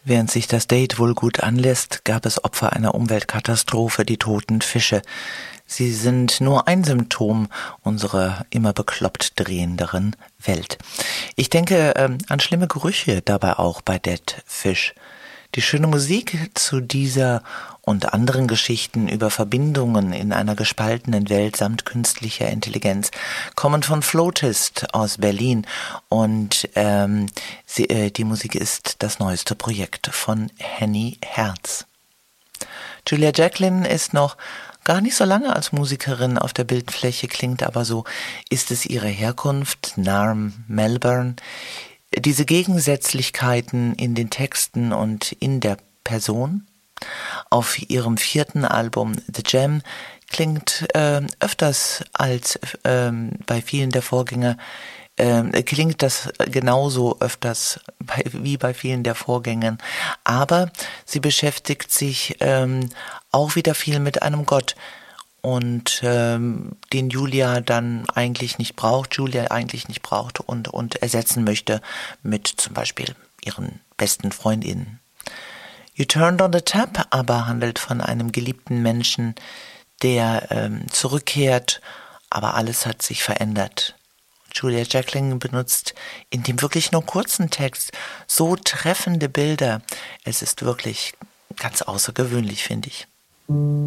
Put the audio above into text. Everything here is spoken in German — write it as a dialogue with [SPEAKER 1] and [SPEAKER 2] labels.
[SPEAKER 1] Während sich das Date wohl gut anlässt, gab es Opfer einer Umweltkatastrophe, die toten Fische. Sie sind nur ein Symptom unserer immer bekloppt drehenderen Welt. Ich denke an schlimme Gerüche dabei auch bei Dead Fish. Die schöne Musik zu dieser und anderen Geschichten über Verbindungen in einer gespaltenen Welt samt künstlicher Intelligenz kommen von Floatist aus Berlin und die Musik ist das neueste Projekt von Henny Herz. Julia Jacklin ist noch gar nicht so lange als Musikerin auf der Bildfläche, klingt aber so, ist es ihre Herkunft, Narm, Melbourne. Diese Gegensätzlichkeiten in den Texten und in der Person. Auf ihrem 4. Album The Gem klingt öfters als bei vielen der Vorgänger, klingt das genauso öfters wie bei vielen der Vorgängern. Aber sie beschäftigt sich auch wieder viel mit einem Gott. Und den Julia eigentlich nicht braucht und ersetzen möchte mit zum Beispiel ihren besten Freundinnen. You Turned on the Tap aber handelt von einem geliebten Menschen, der zurückkehrt, aber alles hat sich verändert. Julia Jacklin benutzt in dem wirklich nur kurzen Text so treffende Bilder. Es ist wirklich ganz außergewöhnlich, finde ich.